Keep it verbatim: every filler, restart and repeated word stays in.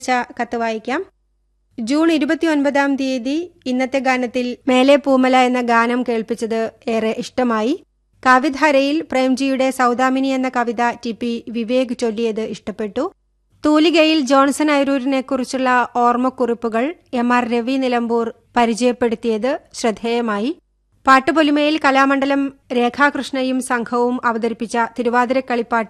കത്ത് വായിക്കാം. ജൂൺ ഇരുപത്തിയൊൻപതാം തീയതി ഇന്നത്തെ ഗാനത്തിൽ മേലെ പൂമല എന്ന ഗാനം കേൾപ്പിച്ചത് ഏറെ ഇഷ്ടമായി. കാവ്യധാരയിൽ പ്രേംജിയുടെ സൗദാമിനി എന്ന കവിത ടി പി വിവേക് ചൊല്ലിയത് ഇഷ്ടപ്പെട്ടു. തൂലികയിൽ ജോൺസൺ അയരൂരിനെ കുറിച്ചുള്ള ഓർമ്മക്കുറിപ്പുകൾ എം ആർ രവി നിലമ്പൂർ പരിചയപ്പെടുത്തിയത് ശ്രദ്ധേയമായി. പാട്ടുപൊലിമയിൽ കലാമണ്ഡലം രേഖാകൃഷ്ണയും സംഘവും അവതരിപ്പിച്ച തിരുവാതിരക്കളിപ്പാട്ട്